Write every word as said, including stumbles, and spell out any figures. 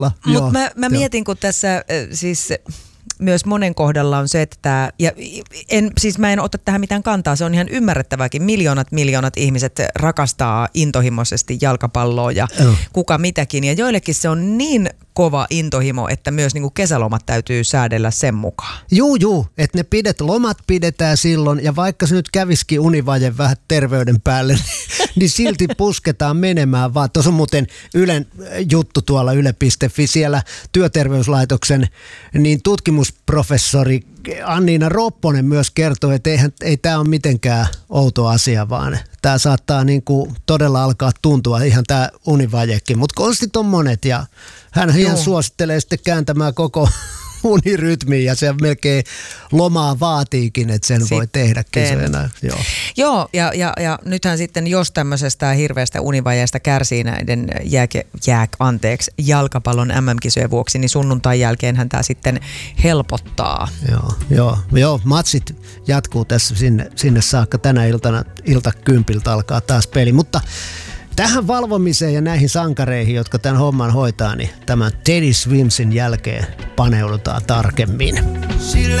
Mutta mä, mä mietin, kun tässä äh, siis myös monen kohdalla on se, että tää, ja en, siis mä en ota tähän mitään kantaa, se on ihan ymmärrettävääkin. Miljoonat miljoonat ihmiset rakastaa intohimoisesti jalkapalloa ja oh. kuka mitäkin. Ja joillekin se on niin kova intohimo, että myös niinku kesälomat täytyy säädellä sen mukaan. Juu, juu, että ne pidet, lomat pidetään silloin ja vaikka se nyt kävisikin univaje vähän terveyden päälle, niin silti pusketaan menemään vaan. Tuossa on muuten Ylen juttu tuolla yle piste fi, siellä työterveyslaitoksen niin tutkimusprofessori Anniina Ropponen myös kertoo, että eihän, ei tämä ole mitenkään outo asia, vaan tämä saattaa niinku todella alkaa tuntua ihan tämä univajekin, mutta konstit on monet ja hän ihan suosittelee sitten kääntämään koko unirytmiin ja se melkein lomaa vaatiikin, että sen sitten voi tehdä kisoina. Joo, Joo ja, ja, ja nythän sitten jos tämmöisestä hirveästä univajeesta kärsii näiden jääk, jääk, anteeksi, jalkapallon äm äm-kisojen vuoksi, niin sunnuntain jälkeenhän tämä sitten helpottaa. Joo, joo, joo, matsit jatkuu tässä sinne, sinne saakka. Tänä iltana ilta kympiltä alkaa taas peli, mutta tähän valvomiseen ja näihin sankareihin, jotka tämän homman hoitaa, niin tämän Teddy Swimsin jälkeen paneudutaan tarkemmin.